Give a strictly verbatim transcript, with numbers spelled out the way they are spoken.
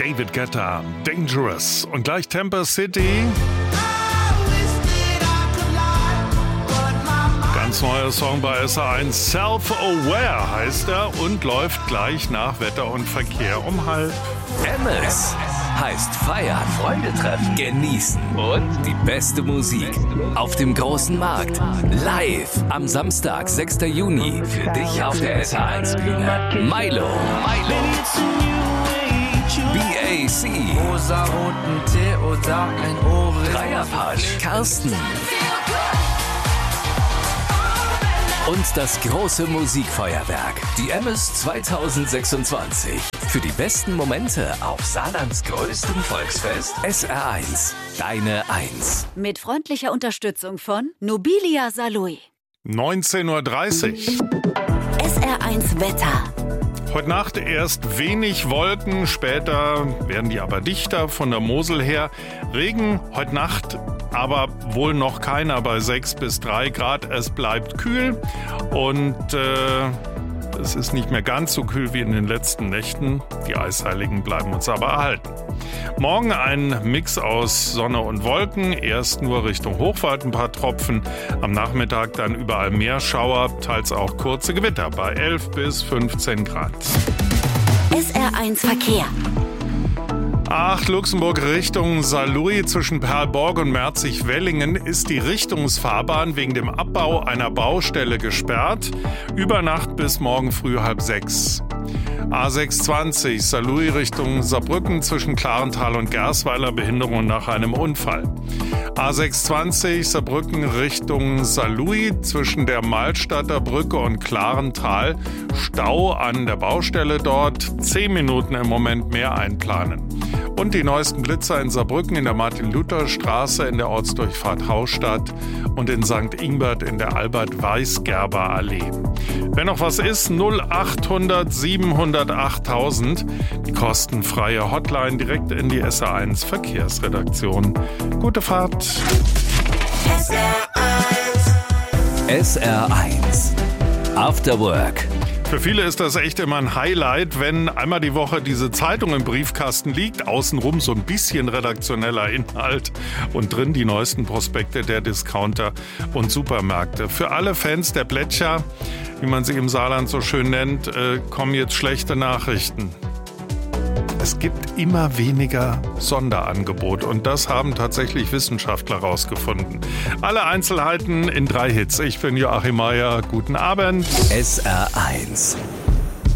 David Guetta, Dangerous. Und gleich Temper City. Ganz neuer Song bei S R eins. Self-Aware heißt er und läuft gleich nach Wetter und Verkehr um halb. Emmels heißt feiern, Freunde treffen, genießen und die beste Musik auf dem großen Markt. Live am Samstag, sechster Juni. Für dich auf der S R eins Bühne. Milo. Milo. B A C. Rosaroten Tee oder ein Ohrring. Dreierpasch. Carsten. Und das große Musikfeuerwerk. Die Emmels zwanzig sechsundzwanzig. Für die besten Momente auf Saarlands größtem Volksfest. S R eins. Deine Eins. Mit freundlicher Unterstützung von Nobilia Saarlouis. neunzehn Uhr dreißig. S R eins Wetter. Heute Nacht erst wenig Wolken, später werden die aber dichter von der Mosel her. Regen heute Nacht aber wohl noch keiner bei sechs bis drei Grad. Es bleibt kühl und äh, es ist nicht mehr ganz so kühl wie in den letzten Nächten. Die Eisheiligen bleiben uns aber erhalten. Morgen ein Mix aus Sonne und Wolken. Erst nur Richtung Hochwald ein paar Tropfen. Am Nachmittag dann überall mehr Schauer, teils auch kurze Gewitter bei elf bis fünfzehn Grad. S R eins Verkehr. Ach, Luxemburg Richtung Saarlouis zwischen Perlborg und Merzig-Wellingen ist die Richtungsfahrbahn wegen dem Abbau einer Baustelle gesperrt. Über Nacht bis morgen früh halb sechs. A sechshundertzwanzig Saarlouis Richtung Saarbrücken zwischen Klarental und Gersweiler, Behinderung nach einem Unfall. A sechshundertzwanzig Saarbrücken Richtung Saarlouis zwischen der Malstadter Brücke und Klarental. Stau an der Baustelle dort. Zehn Minuten im Moment mehr einplanen. Und die neuesten Blitzer in Saarbrücken in der Martin-Luther-Straße, in der Ortsdurchfahrt Haustadt und in Sankt Ingbert in der Albert-Weisgerber-Allee. Wenn noch was ist, null achthundert siebenhundert achttausend, die kostenfreie Hotline direkt in die S R eins Verkehrsredaktion. Gute Fahrt. S R eins. S R eins. After Work. Für viele ist das echt immer ein Highlight, wenn einmal die Woche diese Zeitung im Briefkasten liegt, außenrum so ein bisschen redaktioneller Inhalt und drin die neuesten Prospekte der Discounter und Supermärkte. Für alle Fans der Blätscher, wie man sie im Saarland so schön nennt, äh, kommen jetzt schlechte Nachrichten. Es gibt immer weniger Sonderangebot und das haben tatsächlich Wissenschaftler rausgefunden. Alle Einzelheiten in drei Hits. Ich bin Joachim Meier. Guten Abend. S R eins.